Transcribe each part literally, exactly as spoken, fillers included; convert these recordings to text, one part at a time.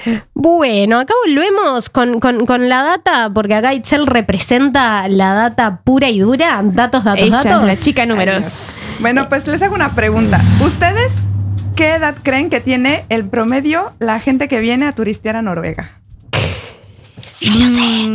Bueno, acá volvemos con, con, con la data, porque acá Itzel representa la data pura y dura. Datos, datos, Ella datos. es la chica números. Bueno, pues les hago una pregunta. ¿Ustedes qué edad creen que tiene el promedio la gente que viene a turistear a Noruega? Yo no sé.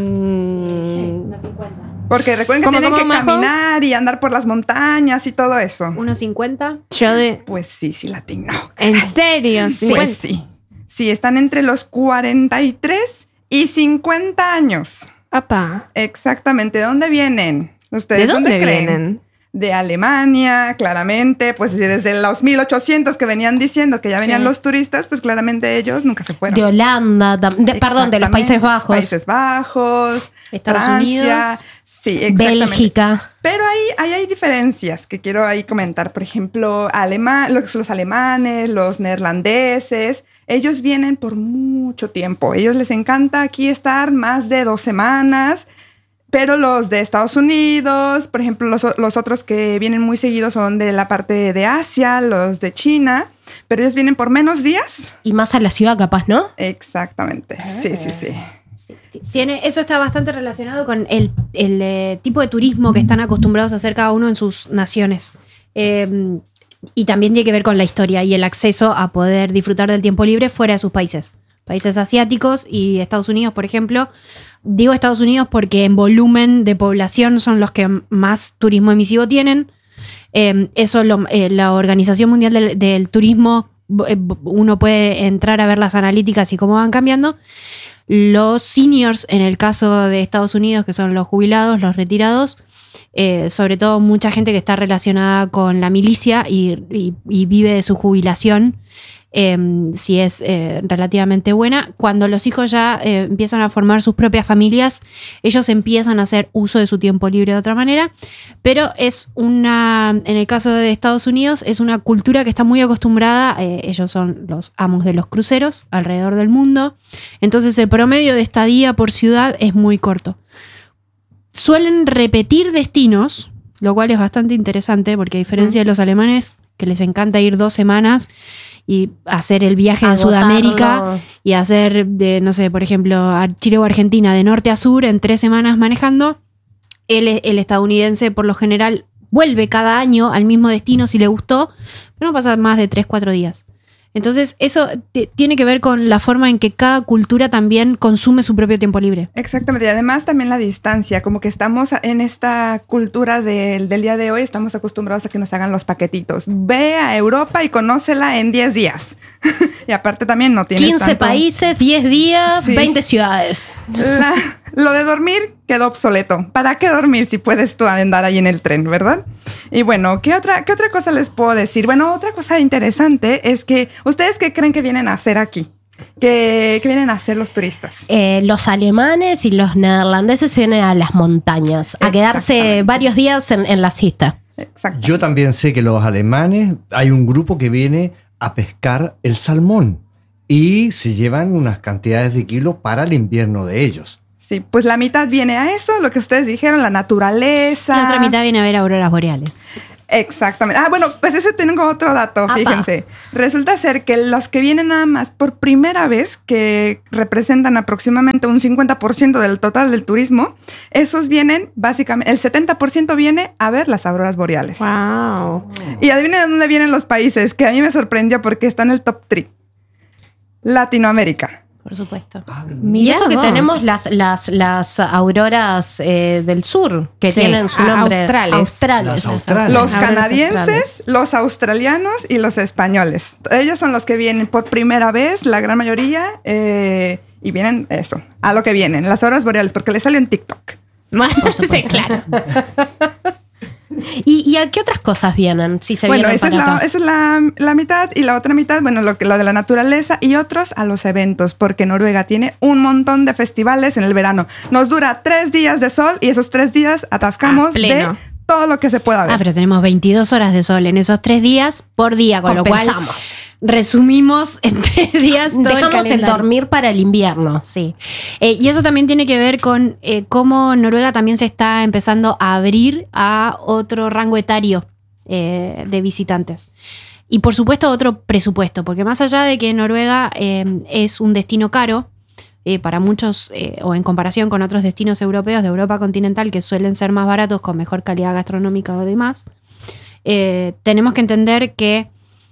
Mm, Porque recuerden que ¿Cómo, tienen cómo, que Majo? caminar y andar por las montañas y todo eso. ¿uno cincuenta? Yo de... Pues sí, sí latino. ¿En serio? Pues sí. Sí, están entre los cuarenta y tres y cincuenta años. Apa. Exactamente. ¿De dónde vienen? ¿Ustedes ¿De dónde creen? vienen? De Alemania, claramente. Pues desde los mil ochocientos que venían diciendo que ya venían Sí. los turistas, pues claramente ellos nunca se fueron. De Holanda, tam- de- perdón, de los Países Bajos. Países Bajos, Estados Francia, Unidos, sí, exactamente. Bélgica. Pero ahí, ahí hay diferencias que quiero ahí comentar. Por ejemplo, alema- los, los alemanes, los neerlandeses, ellos vienen por mucho tiempo. Ellos les encanta aquí estar más de dos semanas. Pero los de Estados Unidos, por ejemplo, los, los otros que vienen muy seguidos son de la parte de Asia, los de China. Pero ellos vienen por menos días. Y más a la ciudad, capaz, ¿no? Exactamente. Sí, sí, sí. Sí, tiene, eso está bastante relacionado con el, el eh, tipo de turismo que están acostumbrados a hacer cada uno en sus naciones. Eh, y también tiene que ver con la historia y el acceso a poder disfrutar del tiempo libre fuera de sus países. Países asiáticos y Estados Unidos, por ejemplo. Digo Estados Unidos porque en volumen de población son los que más turismo emisivo tienen. Eh, eso lo, eh, la Organización Mundial del, del Turismo, eh, uno puede entrar a ver las analíticas y cómo van cambiando. Los seniors, en el caso de Estados Unidos, que son los jubilados, los retirados, eh, sobre todo mucha gente que está relacionada con la milicia y, y, y vive de su jubilación, eh, si es eh, relativamente buena. Cuando los hijos ya eh, empiezan a formar sus propias familias, ellos empiezan a hacer uso de su tiempo libre de otra manera, pero es una, en el caso de Estados Unidos, es una cultura que está muy acostumbrada, eh, ellos son los amos de los cruceros alrededor del mundo, entonces el promedio de estadía por ciudad es muy corto. Suelen repetir destinos, lo cual es bastante interesante porque a diferencia de los alemanes, que les encanta ir dos semanas y hacer el viaje de Agotarlo. Sudamérica y hacer, de no sé, por ejemplo, a Chile o Argentina de norte a sur en tres semanas manejando, el, el estadounidense por lo general vuelve cada año al mismo destino si le gustó, pero no pasa más de tres, cuatro días. Entonces eso t- tiene que ver con la forma en que cada cultura también consume su propio tiempo libre. Exactamente, y además también la distancia, como que estamos en esta cultura del, del día de hoy, estamos acostumbrados a que nos hagan los paquetitos. Ve a Europa y conócela en diez días. Y aparte también no tienes quince tanto... países, diez días, Sí. veinte ciudades. La- lo de dormir quedó obsoleto. ¿Para qué dormir si puedes tú andar ahí en el tren, verdad? Y bueno, ¿qué otra, qué otra cosa les puedo decir? Bueno, otra cosa interesante es que ¿ustedes qué creen que vienen a hacer aquí? ¿Qué, qué vienen a hacer los turistas? Eh, los alemanes y los neerlandeses vienen a las montañas, a quedarse Exactamente. varios días en, en la siesta. Exacto. Yo también sé que los alemanes, hay un grupo que viene a pescar el salmón y se llevan unas cantidades de kilos para el invierno de ellos. Sí, pues la mitad viene a eso, lo que ustedes dijeron, la naturaleza. La otra mitad viene a ver auroras boreales. Exactamente. Ah, bueno, pues ese tengo otro dato, Apa. fíjense. Resulta ser que los que vienen nada más por primera vez, que representan aproximadamente un cincuenta por ciento del total del turismo, esos vienen básicamente, el setenta por ciento viene a ver las auroras boreales. Wow. Y adivinen de dónde vienen los países, que a mí me sorprendió porque está en el top tres. Latinoamérica. Por supuesto. Y Mirá eso que vos. tenemos las, las, las auroras eh, del sur, que Sí, tienen su a- nombre. australes. Australes. Las australes. Los Auroras canadienses, australes. los australianos y los españoles. Ellos son los que vienen por primera vez, la gran mayoría, eh, y vienen eso, a lo que vienen, las auroras boreales, porque les salió en TikTok. Por supuesto. Claro. ¿Y, ¿Y a qué otras cosas vienen? Si se Bueno, vienen esa es, para la, acá? esa es la, la mitad y la otra mitad, bueno, lo, que, lo de la naturaleza y otros a los eventos, porque Noruega tiene un montón de festivales en el verano. Nos dura tres días de sol y esos tres días atascamos A pleno. de todo lo que se pueda ver. Ah, pero tenemos veintidós horas de sol en esos tres días por día, con lo cual Compensamos. resumimos en tres días todo el Dejamos el, calendario. dormir para el invierno. Sí. Eh, y eso también tiene que ver con eh, cómo Noruega también se está empezando a abrir a otro rango etario eh, de visitantes. y por supuesto otro presupuesto, porque más allá de que Noruega eh, es un destino caro, eh, para muchos, eh, o en comparación con otros destinos europeos de Europa continental que suelen ser más baratos, con mejor calidad gastronómica o demás, eh, tenemos que entender que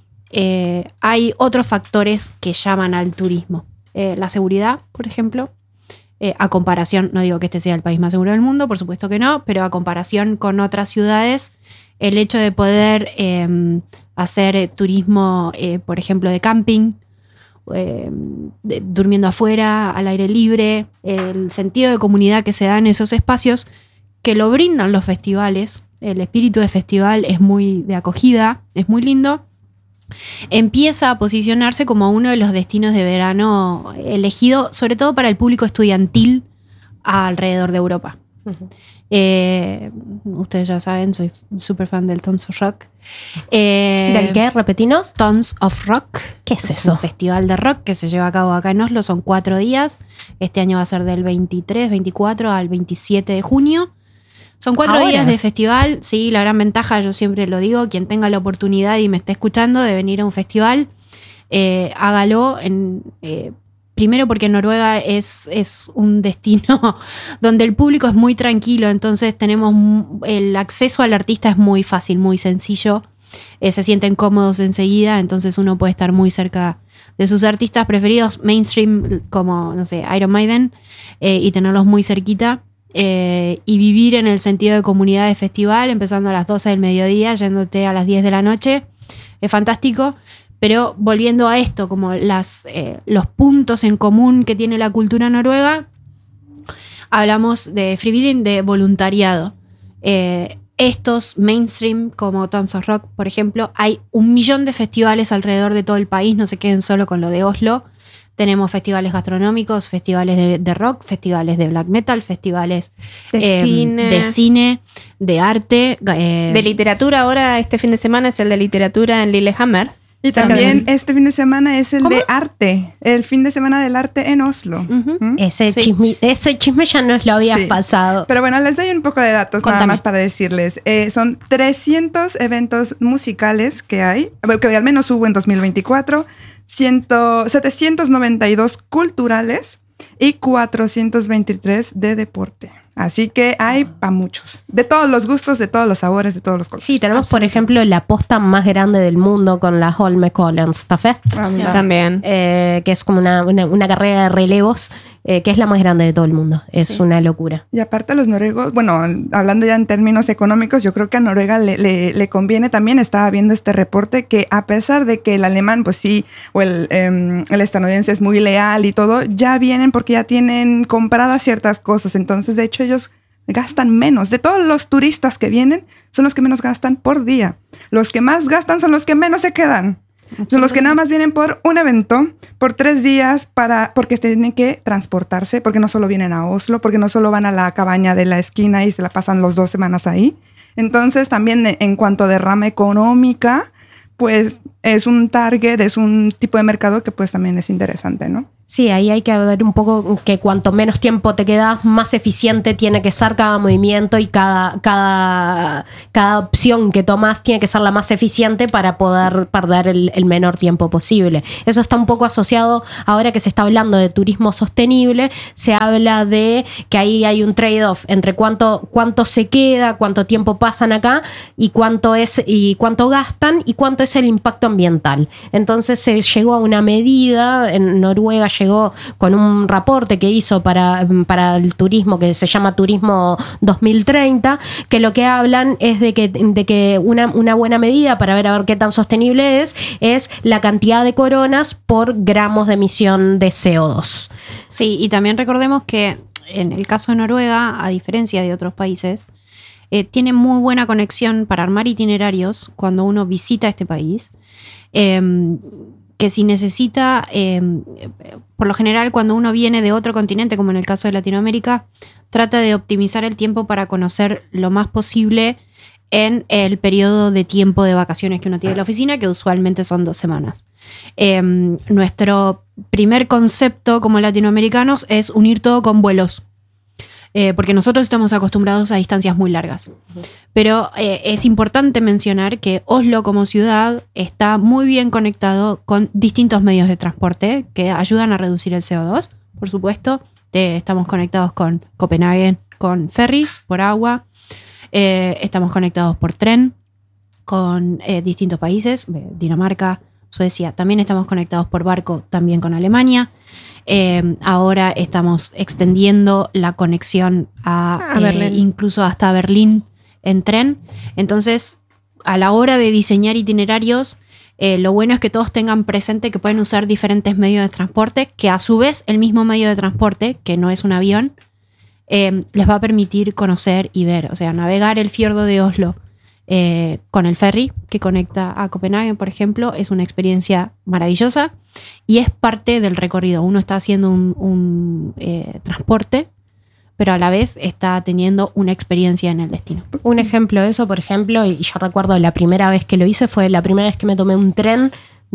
eh, hay otros factores que llaman al turismo. Eh, la seguridad, por ejemplo, eh, a comparación, no digo que este sea el país más seguro del mundo, por supuesto que no, pero a comparación con otras ciudades, el hecho de poder eh, hacer eh, turismo, eh, por ejemplo, de camping, eh, de, durmiendo afuera, al aire libre, el sentido de comunidad que se da en esos espacios, que lo brindan los festivales, el espíritu de festival es muy de acogida, es muy lindo, empieza a posicionarse como uno de los destinos de verano elegido, sobre todo para el público estudiantil alrededor de Europa. Uh-huh. Eh, ustedes ya saben, soy súper fan del Tons of Rock. Eh, ¿Del qué? Repetinos. Tons of Rock. ¿Qué es, es eso? Es un festival de rock que se lleva a cabo acá en Oslo, son cuatro días. Este año va a ser del veintitrés, veinticuatro al veintisiete de junio. Son cuatro Ahora. días de festival. Sí, la gran ventaja, yo siempre lo digo, quien tenga la oportunidad y me esté escuchando de venir a un festival, eh, hágalo en... Eh, Primero porque Noruega es, es un destino donde el público es muy tranquilo, entonces tenemos el acceso al artista es muy fácil, muy sencillo, eh, se sienten cómodos enseguida, entonces uno puede estar muy cerca de sus artistas preferidos, mainstream como, no sé, Iron Maiden, eh, y tenerlos muy cerquita, eh, y vivir en el sentido de comunidad de festival, empezando a las doce del mediodía, yéndote a las diez de la noche, es fantástico. Pero volviendo a esto, como las, eh, los puntos en común que tiene la cultura noruega, hablamos de frivilling, de voluntariado. Eh, estos mainstream, como Tons of Rock, por ejemplo, hay un millón de festivales alrededor de todo el país, no se queden solo con lo de Oslo. Tenemos festivales gastronómicos, festivales de, de rock, festivales de black metal, festivales de, eh, cine. de cine, de arte. Eh, de literatura, ahora este fin de semana es el de literatura en Lillehammer. Y también este fin de semana es el ¿Cómo? de arte, el fin de semana del arte en Oslo. Uh-huh. ¿Mm? Ese, sí. chisme, ese chisme ya nos lo habías sí. pasado. Pero bueno, les doy un poco de datos Contame. nada más para decirles. Eh, son trescientos eventos musicales que hay, que al menos hubo en dos mil veinticuatro, cien, setecientos noventa y dos culturales y cuatrocientos veintitrés de deporte. Así que hay para muchos. De todos los gustos, de todos los sabores, de todos los colores. Sí, tenemos, por ejemplo, la posta más grande del mundo con la Holmenkollen Stafett. Ah, también. Eh, que es como una, una, una carrera de relevos, eh, que es la más grande de todo el mundo. Es sí. una locura. Y aparte los noruegos, bueno, hablando ya en términos económicos, yo creo que a Noruega le, le, le conviene también. Estaba viendo este reporte que a pesar de que el alemán, pues sí, o el, eh, el estadounidense es muy leal y todo, ya vienen porque ya tienen compradas ciertas cosas. Entonces, de hecho, ellos gastan menos. De todos los turistas que vienen, son los que menos gastan por día. Los que más gastan son los que menos se quedan. Son los que nada más vienen por un evento, por tres días, para, porque tienen que transportarse, porque no solo vienen a Oslo, porque no solo van a la cabaña de la esquina y se la pasan las dos semanas ahí. Entonces, también en cuanto a derrama económica, pues es un target, es un tipo de mercado que pues también es interesante, ¿no? Sí, ahí hay que ver un poco que cuanto menos tiempo te quedas, más eficiente tiene que ser cada movimiento y cada, cada, cada opción que tomas tiene que ser la más eficiente para poder sí. perder el, el menor tiempo posible. Eso está un poco asociado, ahora que se está hablando de turismo sostenible, se habla de que ahí hay un trade-off entre cuánto, cuánto se queda, cuánto tiempo pasan acá y cuánto es y cuánto gastan y cuánto es el impacto ambiental. Entonces se llegó a una medida, en Noruega llegó con un reporte que hizo para, para el turismo que se llama Turismo dos mil treinta, que lo que hablan es de que, de que una, una buena medida para ver a ver qué tan sostenible es, es la cantidad de coronas por gramos de emisión de C O dos. Sí, y también recordemos que en el caso de Noruega, a diferencia de otros países, eh, tiene muy buena conexión para armar itinerarios cuando uno visita este país. Eh, que si necesita, eh, por lo general cuando uno viene de otro continente, como en el caso de Latinoamérica, trata de optimizar el tiempo para conocer lo más posible en el periodo de tiempo de vacaciones que uno tiene en la oficina, que usualmente son dos semanas. Eh, nuestro primer concepto como latinoamericanos es unir todo con vuelos. eh, porque nosotros estamos acostumbrados a distancias muy largas. Pero eh, es importante mencionar que Oslo como ciudad está muy bien conectado con distintos medios de transporte que ayudan a reducir el C O dos, por supuesto. Eh, estamos conectados con Copenhague, con ferries, por agua. Eh, estamos conectados por tren con eh, distintos países, Dinamarca, Suecia. También estamos conectados por barco, también con Alemania. Eh, ahora estamos extendiendo la conexión a, A eh, Berlín. incluso hasta Berlín en tren. Entonces, a la hora de diseñar itinerarios, eh, lo bueno es que todos tengan presente que pueden usar diferentes medios de transporte, que a su vez el mismo medio de transporte, que no es un avión, eh, les va a permitir conocer y ver. O sea, navegar el fiordo de Oslo eh, con el ferry que conecta a Copenhague, por ejemplo, es una experiencia maravillosa y es parte del recorrido. Uno está haciendo un, un eh, transporte, pero a la vez está teniendo una experiencia en el destino. Un ejemplo de eso, por ejemplo, y yo recuerdo la primera vez que lo hice, fue la primera vez que me tomé un tren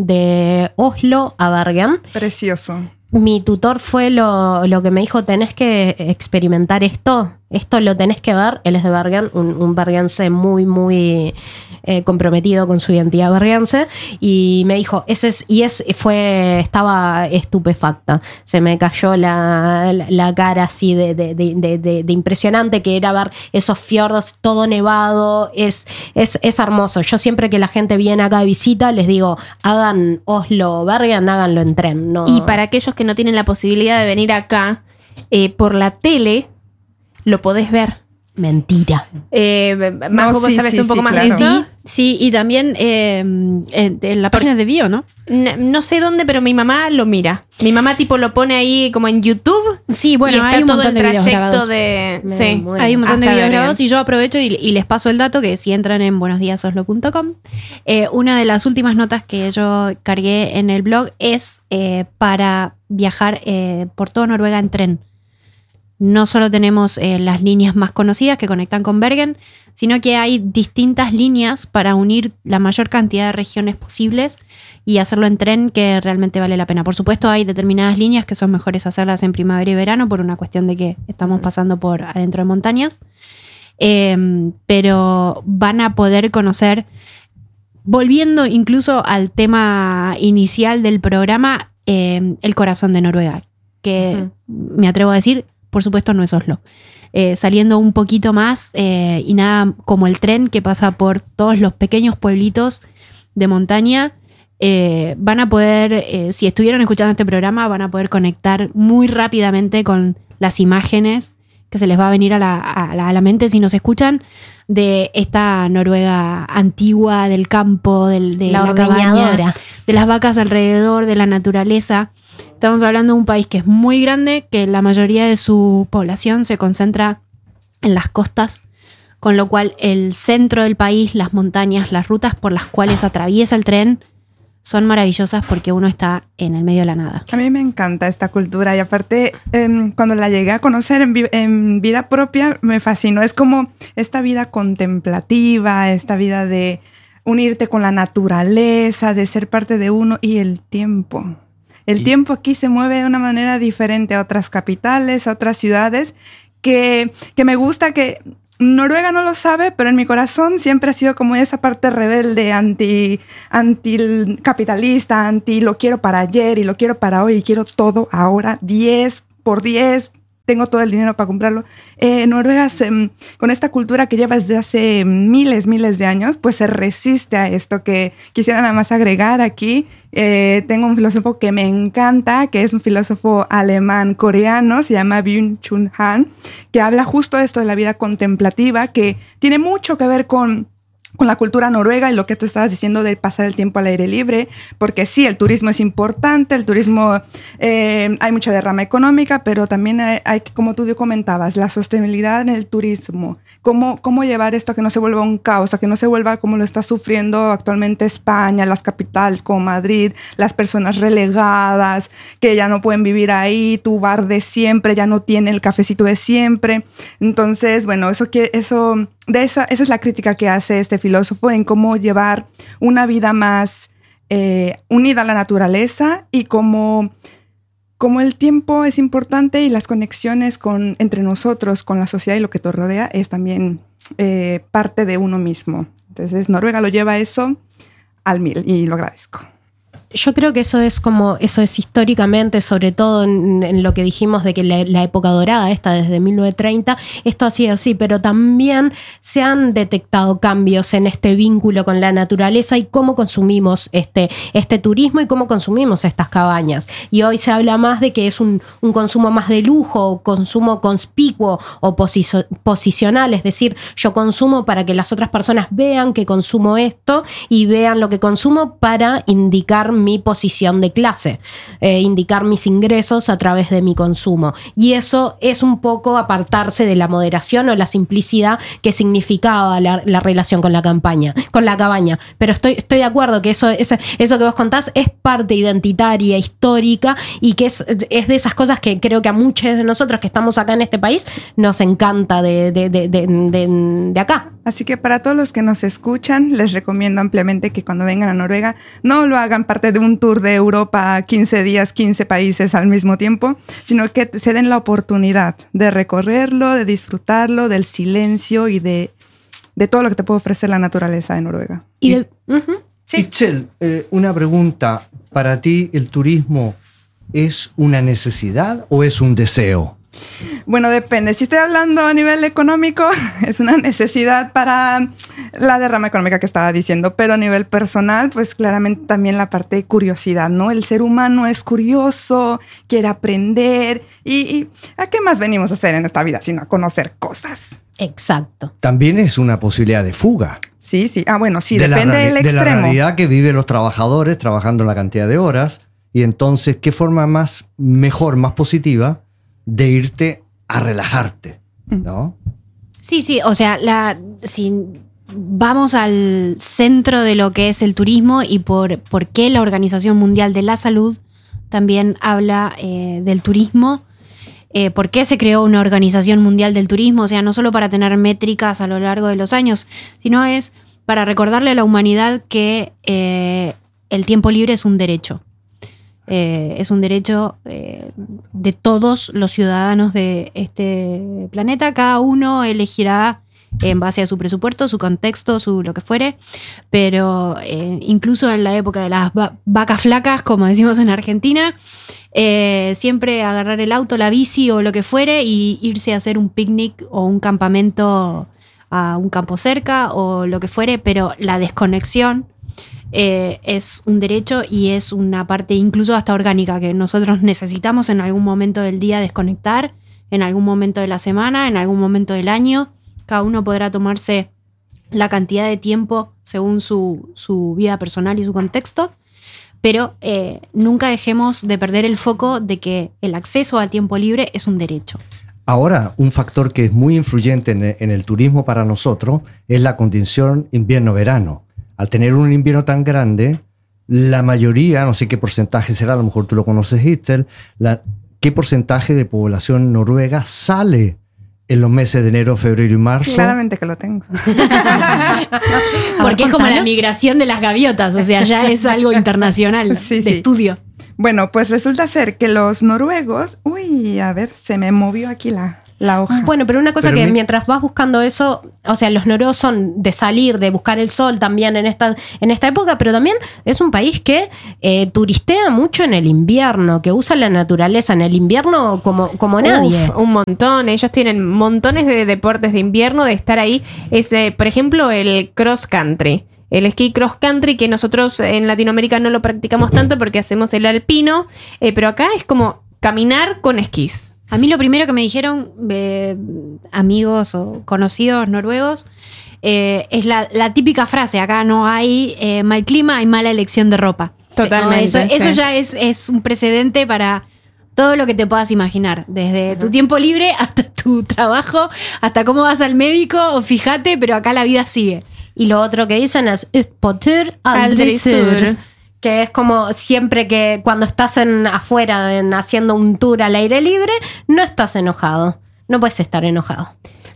de Oslo a Bergen. Precioso. Mi tutor fue lo, lo que me dijo, tenés que experimentar esto, esto lo tenés que ver. Él es de Bergen, un, un bergense muy, muy eh, comprometido con su identidad bergense, y me dijo, ese es, y es, fue, estaba estupefacta. Se me cayó la, la, la cara así de, de, de, de, de, de impresionante que era ver esos fiordos, todo nevado, es, es, es hermoso. Yo siempre que la gente viene acá de visita, les digo, hagan Oslo-Bergen, háganlo en tren. No. Y para aquellos que no tienen la posibilidad de venir acá, eh, por la tele lo podés ver. Mentira. Eh, Majo, No, ¿vos sí, sabés sí, un poco sí, más claro. de eso? Sí, y también eh, en, en la página de Bio, ¿no? No, no sé dónde, pero mi mamá lo mira. Mi mamá tipo lo pone ahí como en YouTube. Sí, bueno, y está hay un todo montón el de videos trayecto grabados. de... Me Sí. muero. Hay un montón de Hasta videos Bergen. grabados y yo aprovecho y, y les paso el dato que si entran en buenos días oslo punto com, eh, una de las últimas notas que yo cargué en el blog es eh, para viajar eh, por toda Noruega en tren. No solo tenemos eh, las líneas más conocidas que conectan con Bergen, sino que hay distintas líneas para unir la mayor cantidad de regiones posibles y hacerlo en tren, que realmente vale la pena. Por supuesto, hay determinadas líneas que son mejores hacerlas en primavera y verano por una cuestión de que estamos pasando por adentro de montañas, eh, pero van a poder conocer, volviendo incluso al tema inicial del programa, eh, el corazón de Noruega, que uh-huh. me atrevo a decir, por supuesto no es Oslo. Eh, saliendo un poquito más eh, y nada como el tren que pasa por todos los pequeños pueblitos de montaña, eh, van a poder, eh, si estuvieron escuchando este programa, van a poder conectar muy rápidamente con las imágenes que se les va a venir a la, a la, a la mente si nos escuchan, de esta Noruega antigua, del campo, del, de la, la cabaña, de las vacas alrededor, de la naturaleza. Estamos hablando de un país que es muy grande, que la mayoría de su población se concentra en las costas, con lo cual el centro del país, las montañas, las rutas por las cuales atraviesa el tren son maravillosas porque uno está en el medio de la nada. A mí me encanta esta cultura y aparte eh, cuando la llegué a conocer en, vi- en vida propia me fascinó. Es como esta vida contemplativa, esta vida de unirte con la naturaleza, de ser parte de uno y el tiempo. El tiempo aquí se mueve de una manera diferente a otras capitales, a otras ciudades, que, que me gusta que Noruega no lo sabe, pero en mi corazón siempre ha sido como esa parte rebelde, anti, anti-capitalista, anti lo quiero para ayer y lo quiero para hoy y quiero todo ahora, diez por diez, tengo todo el dinero para comprarlo. Eh, Noruega, se, con esta cultura que lleva desde hace miles, miles de años, pues se resiste a esto. Que quisiera nada más agregar aquí. Eh, tengo un filósofo que me encanta, que es un filósofo alemán-coreano, se llama Byung-Chul Han, que habla justo de esto de la vida contemplativa, que tiene mucho que ver con con la cultura noruega y lo que tú estabas diciendo de pasar el tiempo al aire libre, porque sí, el turismo es importante, el turismo, eh, hay mucha derrama económica, pero también hay, hay, como tú comentabas, la sostenibilidad en el turismo, cómo, cómo llevar esto a que no se vuelva un caos, a que no se vuelva como lo está sufriendo actualmente España, las capitales como Madrid, las personas relegadas, que ya no pueden vivir ahí, tu bar de siempre ya no tiene el cafecito de siempre. Entonces, bueno, eso que eso... De esa, esa es la crítica que hace este filósofo en cómo llevar una vida más eh, unida a la naturaleza y cómo como el tiempo es importante y las conexiones con, entre nosotros, con la sociedad y lo que te rodea, es también eh, parte de uno mismo. Entonces, Noruega lo lleva eso al mil y lo agradezco. Yo creo que eso es como, eso es históricamente, sobre todo en, en lo que dijimos de que la, la época dorada, esta desde mil novecientos treinta, esto ha sido así, pero también se han detectado cambios en este vínculo con la naturaleza y cómo consumimos este, este turismo y cómo consumimos estas cabañas. Y hoy se habla más de que es un, un consumo más de lujo, consumo conspicuo o posicio, posicional, es decir, yo consumo para que las otras personas vean que consumo esto y vean lo que consumo para indicar mi posición de clase, eh, indicar mis ingresos a través de mi consumo. Y eso es un poco apartarse de la moderación o la simplicidad que significaba la, la relación con la campaña, con la cabaña. Pero estoy, estoy de acuerdo que eso, eso, eso que vos contás es parte identitaria, histórica, y que es, es de esas cosas que creo que a muchos de nosotros que estamos acá en este país nos encanta de, de, de, de, de, de acá. Así que para todos los que nos escuchan, les recomiendo ampliamente que cuando vengan a Noruega no lo hagan parte de un tour de Europa, quince días, quince países al mismo tiempo, sino que se den la oportunidad de recorrerlo, de disfrutarlo, del silencio y de, de todo lo que te puede ofrecer la naturaleza de Noruega. Y de, uh-huh, sí. Itzel, eh, una pregunta. ¿Para ti el turismo es una necesidad o es un deseo? Bueno, depende. Si estoy hablando a nivel económico, es una necesidad para la derrama económica que estaba diciendo, pero a nivel personal, pues claramente también la parte de curiosidad, ¿no? El ser humano es curioso, quiere aprender y, y ¿a qué más venimos a hacer en esta vida sino a conocer cosas? Exacto. También es una posibilidad de fuga. Sí, sí. Ah, bueno, sí, de depende la, del extremo. De la realidad que viven los trabajadores trabajando la cantidad de horas. Y entonces, ¿qué forma más mejor, más positiva de irte a relajarte, ¿no? Sí, sí, o sea, la, si vamos al centro de lo que es el turismo y por, por qué la Organización Mundial de la Salud también habla eh, del turismo, eh, por qué se creó una Organización Mundial del Turismo, o sea, no solo para tener métricas a lo largo de los años, sino es para recordarle a la humanidad que eh, el tiempo libre es un derecho. Eh, es un derecho eh, de todos los ciudadanos de este planeta. Cada uno elegirá en base a su presupuesto, su contexto, su lo que fuere, pero eh, incluso en la época de las va- vacas flacas, como decimos en Argentina, eh, siempre agarrar el auto, la bici o lo que fuere y irse a hacer un picnic o un campamento a un campo cerca o lo que fuere, pero la desconexión Eh, es un derecho y es una parte incluso hasta orgánica que nosotros necesitamos en algún momento del día desconectar, en algún momento de la semana, en algún momento del año. Cada uno podrá tomarse la cantidad de tiempo según su, su vida personal y su contexto, pero eh, nunca dejemos de perder el foco de que el acceso al tiempo libre es un derecho. Ahora, un factor que es muy influyente en el, en el turismo para nosotros es la condición invierno-verano. Al tener un invierno tan grande, la mayoría, no sé qué porcentaje será, a lo mejor tú lo conoces, Itzel, la, ¿qué porcentaje de población noruega sale en los meses de enero, febrero y marzo? Claramente que lo tengo. Porque es como la migración de las gaviotas, o sea, ya es algo internacional, Sí, de sí. estudio. Bueno, pues resulta ser que los noruegos... Uy, a ver, se me movió aquí la, la hoja. Bueno, pero una cosa Pero que mi- mientras vas buscando eso, o sea, los noruegos son de salir, de buscar el sol también en esta, en esta época, pero también es un país que eh, turistea mucho en el invierno, que usa la naturaleza en el invierno como, como nadie. Uf, un montón. Ellos tienen montones de deportes de invierno, de estar ahí. Es, eh, por ejemplo, el cross country. El esquí cross country, que nosotros en Latinoamérica no lo practicamos tanto porque hacemos el alpino, eh, pero acá es como caminar con esquís. A mí lo primero que me dijeron eh, amigos o conocidos noruegos eh, es la, la típica frase, acá no hay eh, mal clima, hay mala elección de ropa. Totalmente, No, eso sí. eso ya es, es un precedente para todo lo que te puedas imaginar, desde tu tiempo libre hasta tu trabajo, hasta cómo vas al médico, o fíjate, pero acá la vida sigue. Y lo otro que dicen es "Ut på tur, aldrig Aldrig sur", sur. que es como siempre que cuando estás en, afuera en, haciendo un tour al aire libre, no estás enojado. No puedes estar enojado.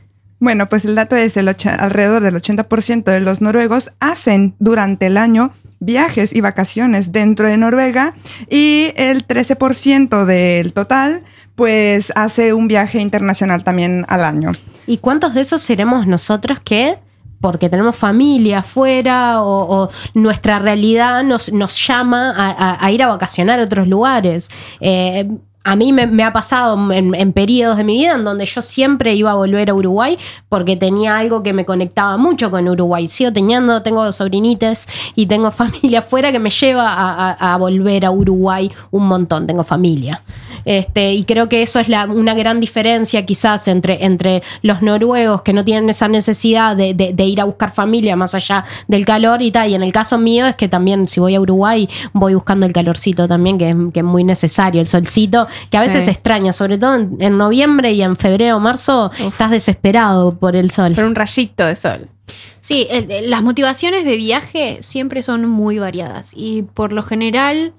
Bueno, pues el dato es el och- alrededor del ochenta por ciento de los noruegos hacen durante el año viajes y vacaciones dentro de Noruega, y el trece por ciento del total pues hace un viaje internacional también al año. ¿Y cuántos de esos seremos nosotros que, porque tenemos familia afuera o, o nuestra realidad nos, nos llama a, a, a ir a vacacionar a otros lugares? Eh, A mí me, me ha pasado en, en periodos de mi vida en donde yo siempre iba a volver a Uruguay porque tenía algo que me conectaba mucho con Uruguay. Sigo teniendo, tengo sobrinites y tengo familia afuera que me lleva a, a, a volver a Uruguay un montón. Tengo familia. Este, y creo que eso es la, una gran diferencia quizás entre, entre los noruegos que no tienen esa necesidad de, de, de ir a buscar familia más allá del calor y tal. Y en el caso mío es que también si voy a Uruguay voy buscando el calorcito también, que es, que es muy necesario, el solcito, que a veces Sí. extraña, sobre todo en, en noviembre y en febrero o marzo. Uf. Estás desesperado por el sol. Por un rayito de sol. Sí, el, las motivaciones de viaje siempre son muy variadas y por lo general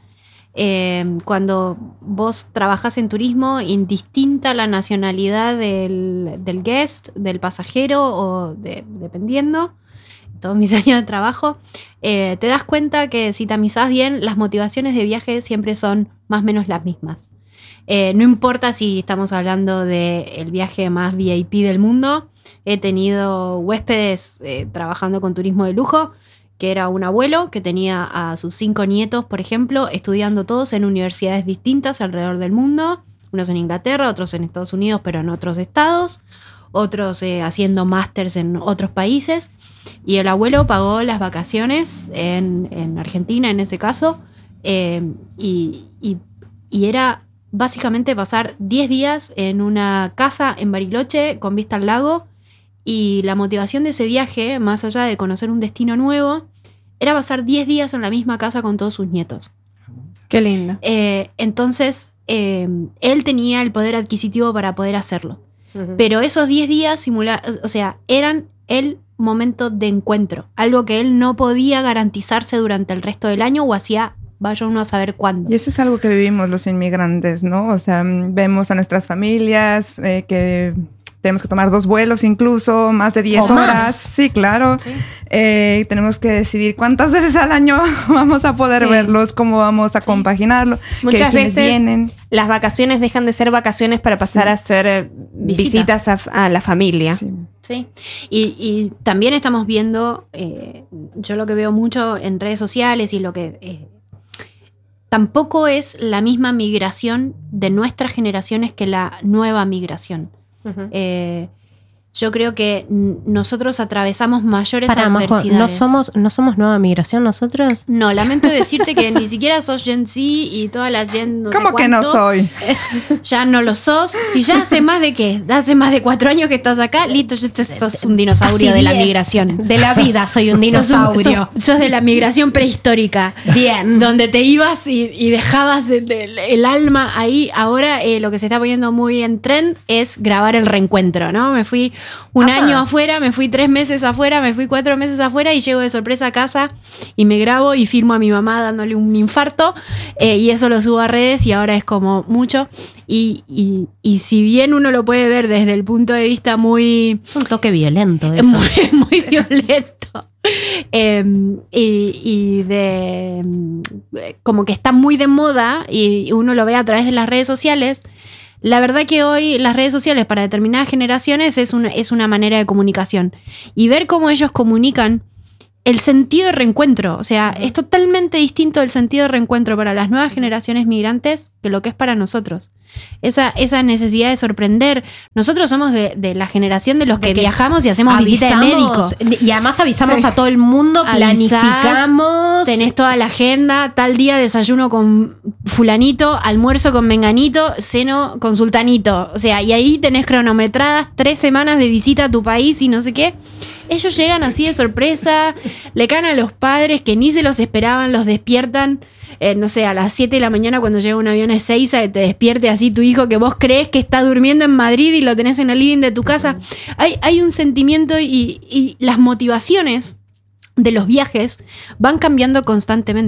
eh, cuando vos trabajás en turismo, indistinta la nacionalidad del, del guest, del pasajero o de, dependiendo, todos mis años de trabajo, eh, te das cuenta que si tamizás bien, las motivaciones de viaje siempre son más o menos las mismas. Eh, no importa si estamos hablando del viaje más V I P del mundo. He tenido huéspedes eh, trabajando con turismo de lujo, que era un abuelo que tenía a sus cinco nietos, por ejemplo, estudiando todos en universidades distintas alrededor del mundo. Unos en Inglaterra, otros en Estados Unidos, pero en otros estados. Otros eh, haciendo másters en otros países. Y el abuelo pagó las vacaciones en, en Argentina, en ese caso. Eh, y, y, y era básicamente pasar diez días en una casa en Bariloche con vista al lago. Y la motivación de ese viaje, más allá de conocer un destino nuevo, era pasar diez días en la misma casa con todos sus nietos. Qué lindo. Eh, entonces, eh, él tenía el poder adquisitivo para poder hacerlo. Uh-huh. Pero esos diez días simula- o sea, eran el momento de encuentro. Algo que él no podía garantizarse durante el resto del año o hacía, vaya uno a saber cuándo. Y eso es algo que vivimos los inmigrantes, ¿no? O sea, vemos a nuestras familias eh, que tenemos que tomar dos vuelos incluso, más de diez horas. Más. Sí, claro. Sí. Eh, tenemos que decidir cuántas veces al año vamos a poder sí. verlos, cómo vamos a sí. compaginarlo. Muchas veces vienen. Las vacaciones dejan de ser vacaciones para pasar sí. a ser Visita. visitas a, a la familia. Sí. Sí. Y, y también estamos viendo, eh, yo lo que veo mucho en redes sociales y lo que... Eh, tampoco es la misma migración de nuestras generaciones que la nueva migración. Uh-huh. Eh, yo creo que n- nosotros atravesamos mayores Para, adversidades. Majo, ¿no somos, ¿No somos nueva migración nosotros? No, lamento decirte que ni siquiera sos Gen Z y todas las Gen no ¿Cómo sé que cuánto, no soy? Ya no lo sos. Si ya hace más de qué, hace más de cuatro años que estás acá, listo, ya sos un dinosaurio de la migración. De la vida soy un dinosaurio. Sos, sos, sos de la migración prehistórica. Bien. Donde te ibas y, y dejabas el, el, el alma ahí. Ahora eh, lo que se está poniendo muy en trend es grabar el reencuentro, ¿no? Me fui un Apa. año afuera, me fui tres meses afuera, me fui cuatro meses afuera y llego de sorpresa a casa y me grabo y filmo a mi mamá dándole un infarto eh, y eso lo subo a redes y ahora es como mucho. Y, y, y si bien uno lo puede ver desde el punto de vista muy... Es un toque violento eso. Muy, muy violento. Eh, y, y de... como que está muy de moda y uno lo ve a través de las redes sociales. La verdad que hoy las redes sociales para determinadas generaciones es una, es una manera de comunicación. Y ver cómo ellos comunican el sentido de reencuentro. O sea, es totalmente distinto el sentido de reencuentro para las nuevas generaciones migrantes que lo que es para nosotros. Esa, esa necesidad de sorprender. Nosotros somos de, de la generación de los que, de que viajamos y hacemos visita de médico. Y además avisamos sí. a todo el mundo, Avisás, planificamos. Tenés toda la agenda, tal día desayuno con fulanito, almuerzo con menganito, ceno con sultanito. O sea, y ahí tenés cronometradas tres semanas de visita a tu país y no sé qué. Ellos llegan así de sorpresa, le caen a los padres que ni se los esperaban, los despiertan, eh, no sé, a las siete de la mañana cuando llega un avión a Ezeiza, te despierte así tu hijo que vos crees que está durmiendo en Madrid y lo tenés en el living de tu casa. Hay, hay un sentimiento y, y las motivaciones de los viajes van cambiando constantemente.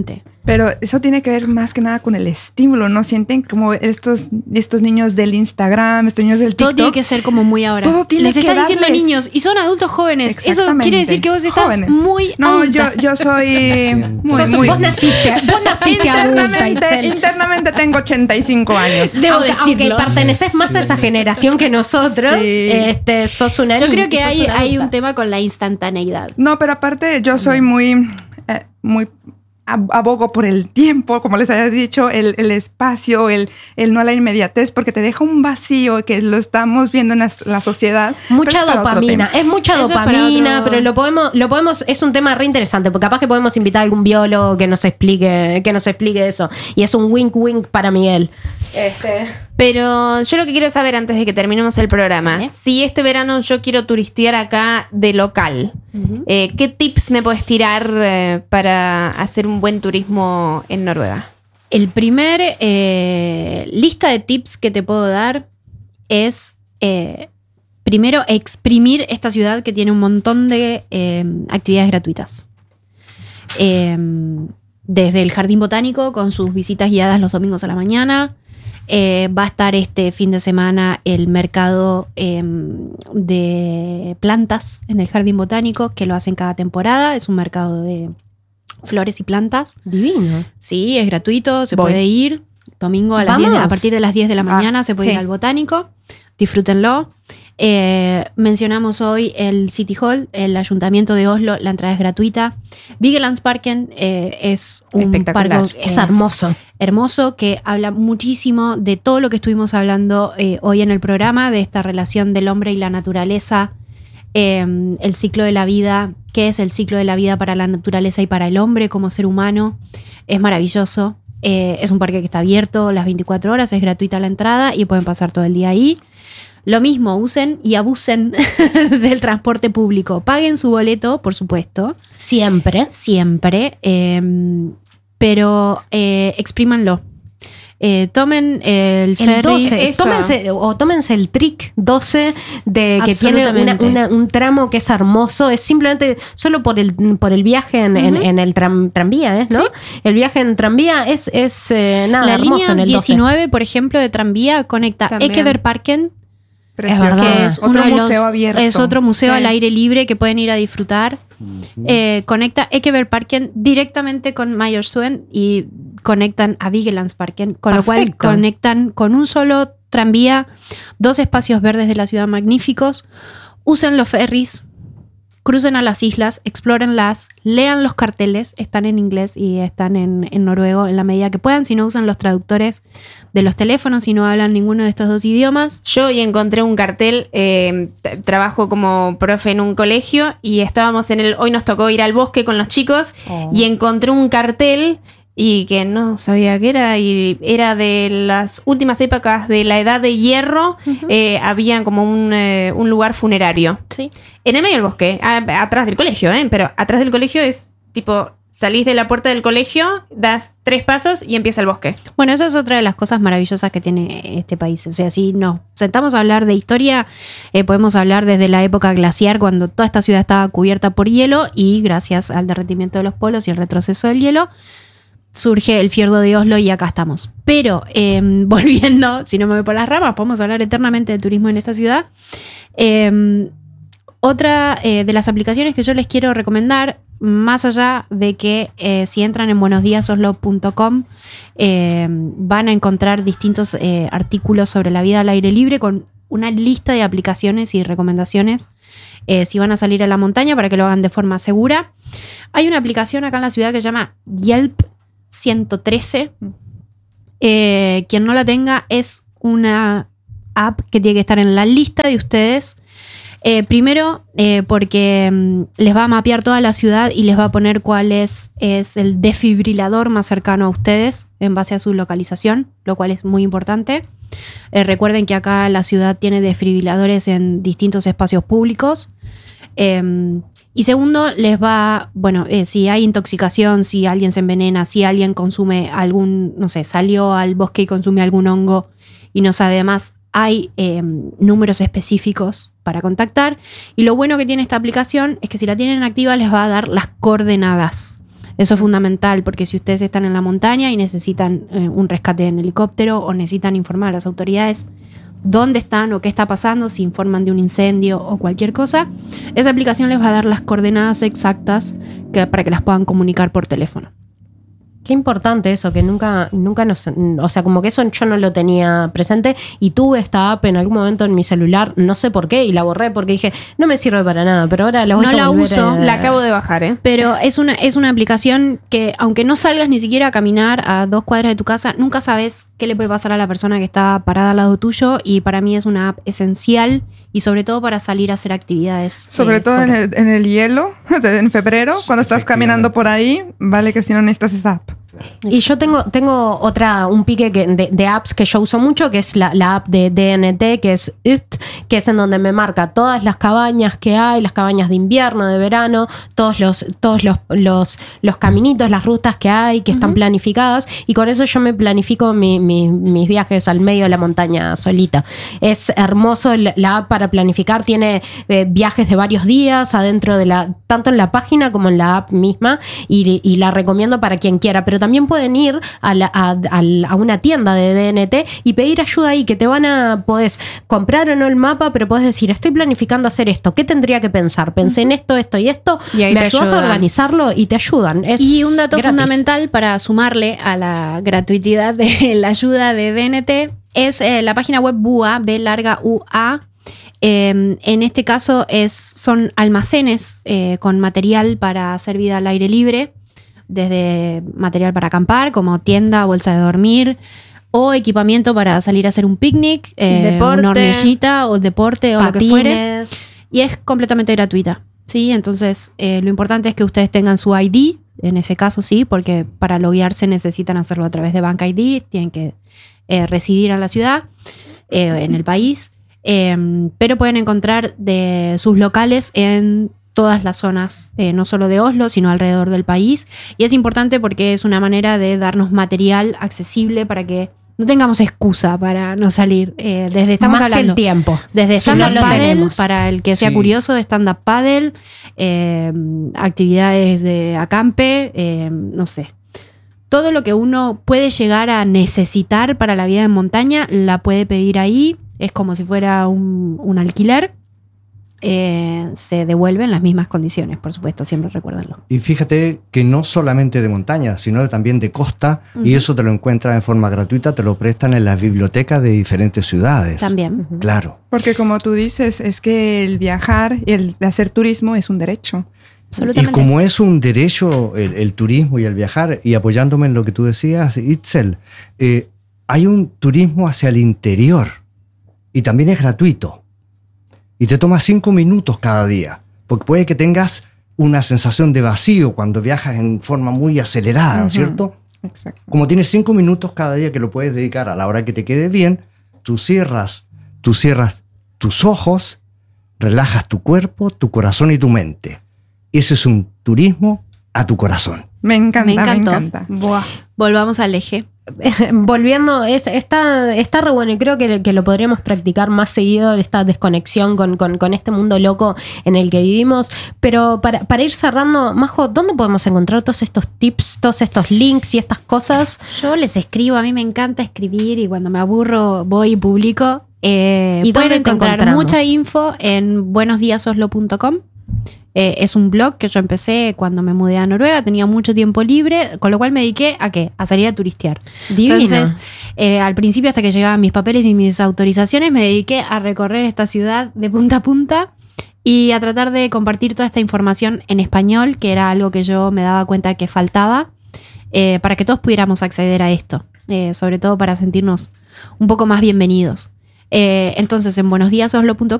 Pero eso tiene que ver más que nada con el estímulo, ¿no? Sienten como estos, estos niños del Instagram, estos niños del TikTok. Todo tiene que ser como muy ahora. Todo tiene Les que estás diciendo darles. niños y son adultos jóvenes. Eso Exactamente. quiere decir que vos estás Jóvenes. muy No, adulta. yo, yo soy muy, Sos- muy... vos naciste, vos naciste adulta, internamente, Itzel. internamente tengo ochenta y cinco años. Debo aunque, aunque decirlo. perteneces más a esa generación que nosotros, Sí. este, sos una Yo niña, creo que sos hay, una hay adulta. un tema con la instantaneidad. No, pero aparte yo soy muy, eh, muy ab- abogo por el tiempo, como les había dicho, el, el espacio, el, el no a la inmediatez, porque te deja un vacío que lo estamos viendo en la, la sociedad. Mucha pero es para otro dopamina, tema. es mucha Eso es para dopamina, otro- pero lo podemos, lo podemos, es un tema re interesante, porque capaz que podemos invitar a algún biólogo que nos explique, que nos explique eso. Y es un wink wink para Miguel. Este. Pero yo lo que quiero saber antes de que terminemos el programa, si este verano yo quiero turistear acá de local, eh, ¿qué tips me puedes tirar eh, para hacer un buen turismo en Noruega? El primer eh, lista de tips que te puedo dar es, eh, primero, exprimir esta ciudad que tiene un montón de eh, actividades gratuitas. Eh, desde el Jardín Botánico, con sus visitas guiadas los domingos a la mañana. Eh, va a estar este fin de semana el mercado eh, de plantas en el Jardín Botánico, que lo hacen cada temporada. Es un mercado de flores y plantas. Divino. Sí, es gratuito, se Voy. puede ir. Domingo a, las diez de- a Vamos. partir de las diez de la mañana se puede sí. ir al Botánico. Disfrútenlo. Eh, mencionamos hoy el City Hall, el Ayuntamiento de Oslo, la entrada es gratuita. Vigelandsparken eh, es un Espectacular. parque Es hermoso. hermoso que habla muchísimo de todo lo que estuvimos hablando eh, hoy en el programa, de esta relación del hombre y la naturaleza, eh, el ciclo de la vida, qué es el ciclo de la vida para la naturaleza y para el hombre como ser humano. Es maravilloso. Eh, es un parque que está abierto las veinticuatro horas, es gratuita la entrada y pueden pasar todo el día ahí. Lo mismo, usen y abusen del transporte público. Paguen su boleto, por supuesto, Siempre. siempre, eh, pero eh, exprímanlo. Eh, tomen el El ferry. doce, eso. tómense, o tómense el trick doce de que tiene una- Absolutamente. una- un tramo que es hermoso, es simplemente solo por el, por el viaje en, en- en el tram- tranvía, ¿eh? ¿no? Sí. El viaje en tranvía es, es eh, nada La hermoso línea en el doce. diecinueve, por ejemplo, de tranvía conecta También. Ekebergparken, Precioso. verdad. que es otro uno de los- museo abierto. es otro museo Sí. al aire libre que pueden ir a disfrutar. Eh, conecta Ekebergparken directamente con Majorstua y conectan a Vigelandsparken, con lo cual Perfecto. conectan con un solo tranvía dos espacios verdes de la ciudad magníficos. Usen los ferries, crucen a las islas, explórenlas, lean los carteles, están en inglés y están en, en noruego en la medida que puedan. Si no, usan los traductores de los teléfonos, si no hablan ninguno de estos dos idiomas. Yo hoy encontré un cartel, eh, t- trabajo como profe en un colegio y estábamos en el, hoy nos tocó ir al bosque con los chicos y encontré un cartel y que no sabía qué era y era de las últimas épocas de la edad de hierro, eh, había como un, eh, un lugar funerario. Sí. En el medio del bosque, a- atrás del colegio, ¿eh? Pero atrás del colegio es tipo, salís de la puerta del colegio, das tres pasos y empieza el bosque. Bueno, eso es otra de las cosas maravillosas que tiene este país. O sea, si nos sentamos a hablar de historia, eh, podemos hablar desde la época glaciar, cuando toda esta ciudad estaba cubierta por hielo y gracias al derretimiento de los polos y el retroceso del hielo, surge el fiordo de Oslo y acá estamos. Pero, eh, volviendo, si no me voy por las ramas, podemos hablar eternamente del turismo en esta ciudad. Eh, otra eh, de las aplicaciones que yo les quiero recomendar, más allá de que eh, si entran en buenos días oslo punto com eh, van a encontrar distintos eh, artículos sobre la vida al aire libre con una lista de aplicaciones y recomendaciones eh, si van a salir a la montaña para que lo hagan de forma segura. Hay una aplicación acá en la ciudad que se llama Yelp ciento trece. Eh, quien no la tenga, es una app que tiene que estar en la lista de ustedes. Eh, primero, eh, porque mm, les va a mapear toda la ciudad y les va a poner cuál es, es el desfibrilador más cercano a ustedes en base a su localización, lo cual es muy importante. Eh, recuerden que acá la ciudad tiene desfibriladores en distintos espacios públicos. Eh, y segundo, les va, bueno, eh, si hay intoxicación, si alguien se envenena, si alguien consume algún, no sé, salió al bosque y consume algún hongo y no sabe más, hay eh, números específicos para contactar. Y lo bueno que tiene esta aplicación es que si la tienen activa les va a dar las coordenadas. Es Eso es fundamental porque si ustedes están en la montaña y necesitan eh, un rescate en helicóptero o necesitan informar a las autoridades dónde están o qué está pasando, si informan de un incendio o cualquier cosa, esa aplicación les va a dar las coordenadas exactas que, para que las puedan comunicar por teléfono. Qué importante eso, que nunca, nunca nos... O sea, como que eso yo no lo tenía presente y tuve esta app en algún momento en mi celular, no sé por qué, y la borré porque dije, no me sirve para nada, pero ahora la voy No a la volver uso, a- La acabo de bajar, ¿eh? Pero es una, es una aplicación que, aunque no salgas ni siquiera a caminar a dos cuadras de tu casa, nunca sabes qué le puede pasar a la persona que está parada al lado tuyo. Y para mí es una app esencial y sobre todo para salir a hacer actividades. Sobre eh, todo en fuera. el, en el hielo, en febrero, cuando estás caminando por ahí, vale que si no necesitas esa app. Y yo tengo, tengo otra, un pique que, de, de apps que yo uso mucho, que es la, la app de D N T, que es U T, que es en donde me marca todas las cabañas que hay, las cabañas de invierno, de verano, todos los, todos los, los, los caminitos, las rutas que hay, que están uh-huh. planificadas, y con eso yo me planifico mi, mi, mis viajes al medio de la montaña solita. Es hermoso la, la app para planificar, tiene eh, viajes de varios días adentro de la, tanto en la página como en la app misma, y, y la recomiendo para quien quiera, pero también pueden ir a, la, a, a una tienda de D N T y pedir ayuda ahí, que te van a, podés comprar o no el mapa, pero podés decir, estoy planificando hacer esto, ¿qué tendría que pensar? Pensé uh-huh. en esto, esto y esto, y ahí me te ayudas ayudan. a organizarlo y te ayudan. Es y un dato gratis. fundamental para sumarle a la gratuidad de la ayuda de D N T es eh, la página web B U A, B larga U A. Eh, en este caso es, son almacenes eh, con material para hacer vida al aire libre, desde material para acampar, como tienda, bolsa de dormir, o equipamiento para salir a hacer un picnic, eh, una hornillita o deporte o patines, lo que fuere. Y es completamente gratuita, ¿sí? Entonces, eh, lo importante es que ustedes tengan su I D, en ese caso sí, porque para loguearse necesitan hacerlo a través de Bank I D, tienen que eh, residir en la ciudad, eh, en el país, eh, pero pueden encontrar de sus locales en todas las zonas, eh, no solo de Oslo, sino alrededor del país. Y es importante porque es una manera de darnos material accesible para que no tengamos excusa para no salir. Eh, desde estamos Más hablando que el tiempo. desde Si no stand-up lo paddle, tenemos. para el que sea Sí. curioso, stand-up paddle, eh, actividades de acampe, eh, no sé. Todo lo que uno puede llegar a necesitar para la vida en montaña, la puede pedir ahí. Es como si fuera un, un alquiler. Eh, se devuelve en las mismas condiciones, por supuesto, siempre recuérdenlo. Y fíjate que no solamente de montaña, sino también de costa, uh-huh. y eso te lo encuentras en forma gratuita, te lo prestan en las bibliotecas de diferentes ciudades. También. Uh-huh. Claro. Porque como tú dices, es que el viajar y el hacer turismo es un derecho. Y como es un derecho el, el turismo y el viajar, y apoyándome en lo que tú decías, Itzel, eh, hay un turismo hacia el interior, y también es gratuito. Y te toma cinco minutos cada día, porque puede que tengas una sensación de vacío cuando viajas en forma muy acelerada, ¿no es uh-huh. cierto? Exacto. Como tienes cinco minutos cada día que lo puedes dedicar a la hora que te quede bien, tú cierras, tú cierras tus ojos, relajas tu cuerpo, tu corazón y tu mente. Ese es un turismo a tu corazón. Me encanta, me, encantó. me encanta. Buah. Volvamos al eje. Volviendo, es, está, está re bueno y creo que, que lo podríamos practicar más seguido, esta desconexión con, con, con este mundo loco en el que vivimos. Pero para, para ir cerrando, Majo, ¿dónde podemos encontrar todos estos tips, todos estos links y estas cosas? Yo les escribo, a mí me encanta escribir y cuando me aburro voy y publico. Eh, ¿Y pueden dónde encontrar encontramos? mucha info en buenos días oslo punto com. Eh, es un blog que yo empecé cuando me mudé a Noruega, tenía mucho tiempo libre, con lo cual me dediqué a ¿qué? A salir a turistear. Divino. Entonces, eh, al principio, hasta que llegaban mis papeles y mis autorizaciones, me dediqué a recorrer esta ciudad de punta a punta y a tratar de compartir toda esta información en español, que era algo que yo me daba cuenta que faltaba, eh, para que todos pudiéramos acceder a esto, eh, sobre todo para sentirnos un poco más bienvenidos. Eh, entonces, en buenos días oslo punto com